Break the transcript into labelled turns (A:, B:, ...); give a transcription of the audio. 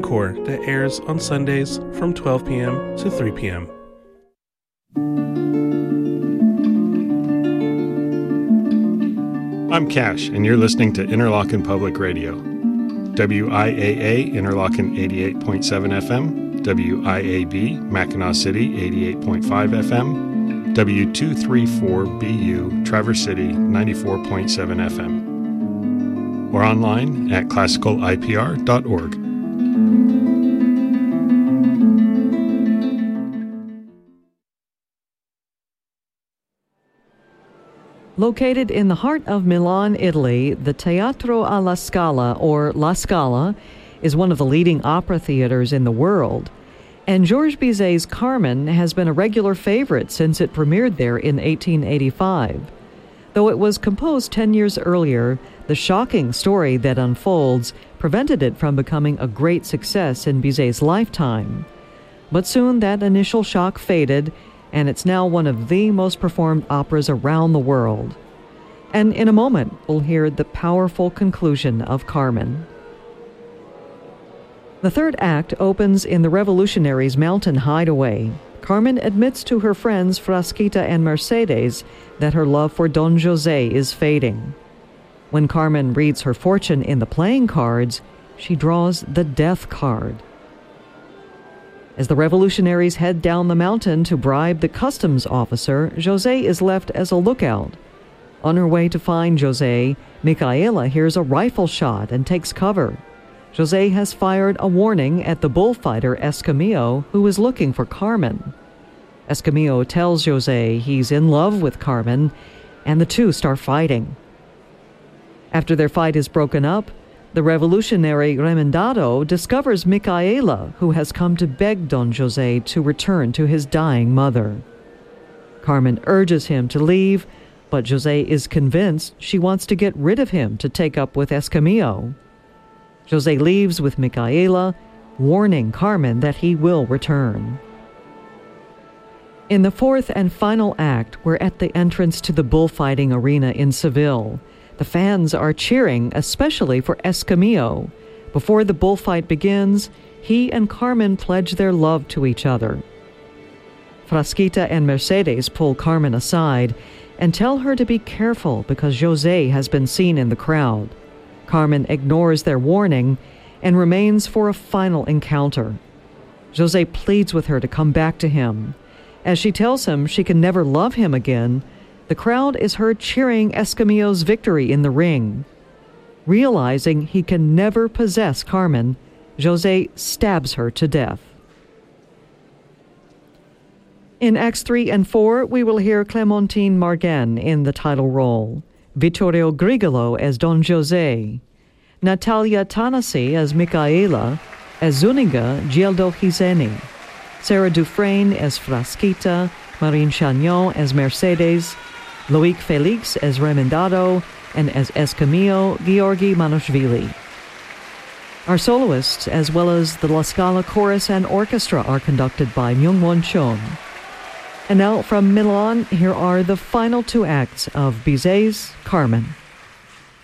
A: Core that airs on Sundays from 12 p.m. to 3 p.m.
B: I'm Cash, and you're listening to Interlochen Public Radio. WIAA Interlochen 88.7 FM, WIAB Mackinac City 88.5 FM, W234BU Traverse City 94.7 FM. Or online at classicalipr.org.
C: Located in the heart of Milan, Italy, the Teatro alla Scala, or La Scala, is one of the leading opera theaters in the world. And Georges Bizet's Carmen has been a regular favorite since it premiered there in 1885. Though it was composed 10 years earlier, the shocking story that unfolds prevented it from becoming a great success in Bizet's lifetime. But soon that initial shock faded, and it's now one of the most performed operas around the world. And in a moment, we'll hear the powerful conclusion of Carmen. The third act opens in the revolutionaries' mountain hideaway. Carmen admits to her friends Frasquita and Mercedes that her love for Don José is fading. When Carmen reads her fortune in the playing cards, she draws the death card. As the revolutionaries head down the mountain to bribe the customs officer, José is left as a lookout. On her way to find José, Micaela hears a rifle shot and takes cover. José has fired a warning at the bullfighter Escamillo, who is looking for Carmen. Escamillo tells José he's in love with Carmen, and the two start fighting. After their fight is broken up, the revolutionary Remendado discovers Micaela, who has come to beg Don José to return to his dying mother. Carmen urges him to leave, but José is convinced she wants to get rid of him to take up with Escamillo. José leaves with Micaela, warning Carmen that he will return. In the fourth and final act, we're at the entrance to the bullfighting arena in Seville. The fans are cheering, especially for Escamillo. Before the bullfight begins, he and Carmen pledge their love to each other. Frasquita and Mercedes pull Carmen aside and tell her to be careful because José has been seen in the crowd. Carmen ignores their warning and remains for a final encounter. José pleads with her to come back to him. As she tells him she can never love him again, the crowd is heard cheering Escamillo's victory in the ring. Realizing he can never possess Carmen, José stabs her to death. In Acts 3 and 4, we will hear Clementine Margan in the title role, Vittorio Grigolo as Don José, Natalia Tanasi as Micaela, as Zuniga Gildo Hizeni, Sarah Dufresne as Frasquita, Marine Chagnon as Mercedes, Loic Felix as Remendado, and as Escamillo, Georgi Manoshvili. Our soloists, as well as the La Scala Chorus and Orchestra, are conducted by Myung-won Chon. And now from Milan, here are the final two acts of Bizet's Carmen.